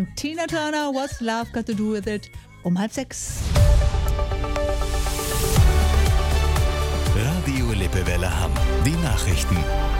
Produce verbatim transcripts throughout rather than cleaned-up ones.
Tina Turner, What's Love Got to Do With It? Um halb sechs. Radio Lippewelle Hamm. Die Nachrichten.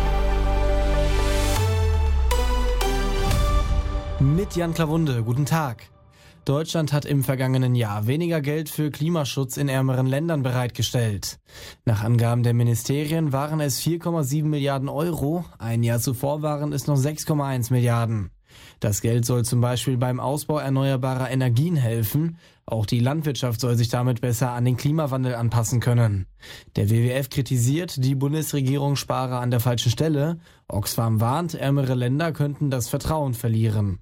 Mit Jan Klawunde, guten Tag. Deutschland hat im vergangenen Jahr weniger Geld für Klimaschutz in ärmeren Ländern bereitgestellt. Nach Angaben der Ministerien waren es vier Komma sieben Milliarden Euro, ein Jahr zuvor waren es noch sechs Komma eins Milliarden. Das Geld soll zum Beispiel beim Ausbau erneuerbarer Energien helfen. Auch die Landwirtschaft soll sich damit besser an den Klimawandel anpassen können. Der W W F kritisiert, die Bundesregierung spare an der falschen Stelle. Oxfam warnt, ärmere Länder könnten das Vertrauen verlieren.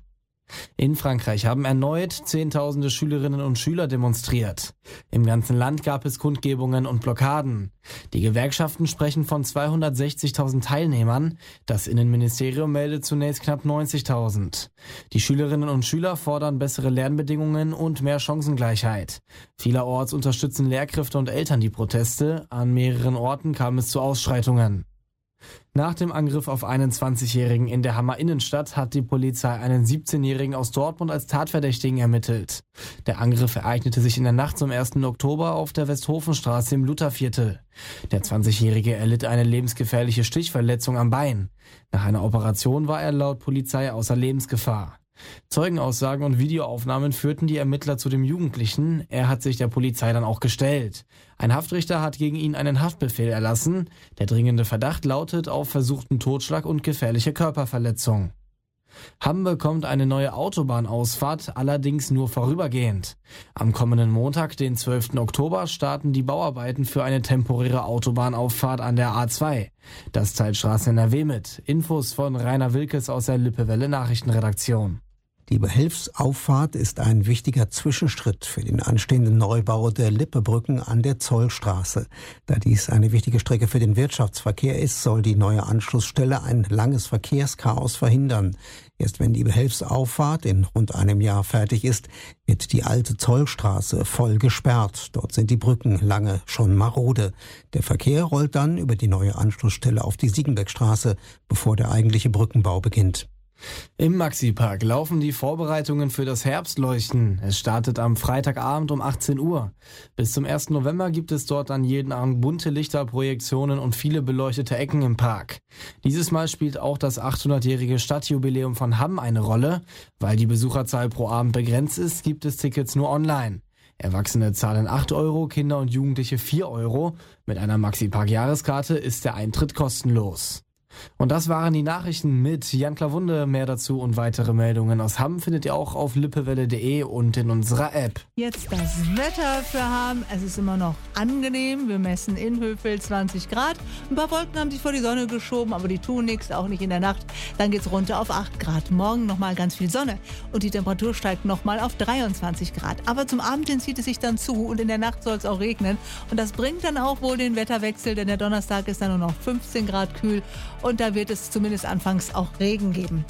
In Frankreich haben erneut Zehntausende Schülerinnen und Schüler demonstriert. Im ganzen Land gab es Kundgebungen und Blockaden. Die Gewerkschaften sprechen von zweihundertsechzigtausend Teilnehmern. Das Innenministerium meldet zunächst knapp neunzigtausend. Die Schülerinnen und Schüler fordern bessere Lernbedingungen und mehr Chancengleichheit. Vielerorts unterstützen Lehrkräfte und Eltern die Proteste. An mehreren Orten kam es zu Ausschreitungen. Nach dem Angriff auf einen zwanzigjährigen in der Hammer Innenstadt hat die Polizei einen siebzehnjährigen aus Dortmund als Tatverdächtigen ermittelt. Der Angriff ereignete sich in der Nacht zum ersten Oktober auf der Westhofenstraße im Lutherviertel. Der zwanzigjährige erlitt eine lebensgefährliche Stichverletzung am Bein. Nach einer Operation war er laut Polizei außer Lebensgefahr. Zeugenaussagen und Videoaufnahmen führten die Ermittler zu dem Jugendlichen. Er hat sich der Polizei dann auch gestellt. Ein Haftrichter hat gegen ihn einen Haftbefehl erlassen. Der dringende Verdacht lautet auf versuchten Totschlag und gefährliche Körperverletzung. Hamm bekommt eine neue Autobahnausfahrt, allerdings nur vorübergehend. Am kommenden Montag, den zwölften Oktober, starten die Bauarbeiten für eine temporäre Autobahnauffahrt an der A zwei. Das teilt Straße N R W mit. Infos von Rainer Wilkes aus der Lippewelle Nachrichtenredaktion. Die Behelfsauffahrt ist ein wichtiger Zwischenschritt für den anstehenden Neubau der Lippebrücken an der Zollstraße. Da dies eine wichtige Strecke für den Wirtschaftsverkehr ist, soll die neue Anschlussstelle ein langes Verkehrschaos verhindern. Erst wenn die Behelfsauffahrt in rund einem Jahr fertig ist, wird die alte Zollstraße voll gesperrt. Dort sind die Brücken lange schon marode. Der Verkehr rollt dann über die neue Anschlussstelle auf die Siegenbeckstraße, bevor der eigentliche Brückenbau beginnt. Im Maxi-Park laufen die Vorbereitungen für das Herbstleuchten. Es startet am Freitagabend um achtzehn Uhr. Bis zum ersten November gibt es dort an jeden Abend bunte Lichter, Projektionen und viele beleuchtete Ecken im Park. Dieses Mal spielt auch das achthundertjährige Stadtjubiläum von Hamm eine Rolle. Weil die Besucherzahl pro Abend begrenzt ist, gibt es Tickets nur online. Erwachsene zahlen acht Euro, Kinder und Jugendliche vier Euro. Mit einer Maxi-Park-Jahreskarte ist der Eintritt kostenlos. Und das waren die Nachrichten mit Jan Klawunde. Mehr dazu und weitere Meldungen aus Hamm findet ihr auch auf lippewelle punkt de und in unserer App. Jetzt das Wetter für Hamm. Es ist immer noch angenehm. Wir messen in Höfel zwanzig Grad. Ein paar Wolken haben sich vor die Sonne geschoben, aber die tun nichts, auch nicht in der Nacht. Dann geht's runter auf acht Grad. Morgen nochmal ganz viel Sonne und die Temperatur steigt nochmal auf dreiundzwanzig Grad. Aber zum Abend hin zieht es sich dann zu und in der Nacht soll es auch regnen. Und das bringt dann auch wohl den Wetterwechsel, denn der Donnerstag ist dann nur noch fünfzehn Grad kühl. Und da wird es zumindest anfangs auch Regen geben.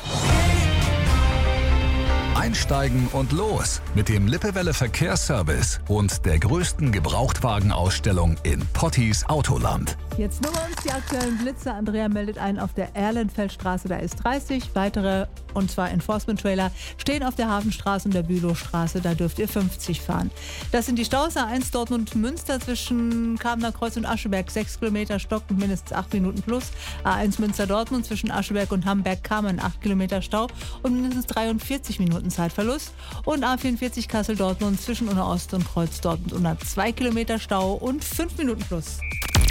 Einsteigen und los mit dem Lippewelle Verkehrsservice und der größten Gebrauchtwagenausstellung in Potties Autoland. Jetzt nur uns die aktuellen Blitze. Andrea meldet ein auf der Erlenfeldstraße, da ist dreißig. Weitere, und zwar Enforcement-Trailer, stehen auf der Hafenstraße und der Bülowstraße, da dürft ihr fünfzig fahren. Das sind die Staus A eins Dortmund-Münster zwischen Kamener Kreuz und Ascheberg, sechs Kilometer Stock und mindestens acht Minuten plus. A eins Münster-Dortmund zwischen Ascheberg und Hamberg-Kamen, acht Kilometer Stau und mindestens dreiundvierzig Minuten Zeitverlust. Und A vierundvierzig Kassel-Dortmund zwischen Unna-Ost und Kreuz-Dortmund unter zwei Kilometer Stau und fünf Minuten plus.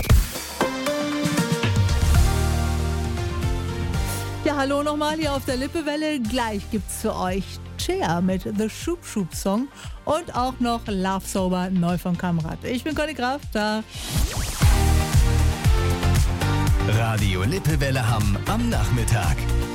Ja, hallo nochmal hier auf der Lippewelle. Gleich gibt's für euch Cher mit The Shoop Shoop Song und auch noch Love Sober neu von Kamrat. Ich bin Conny Graf, da. Radio Lippewelle Hamm am Nachmittag.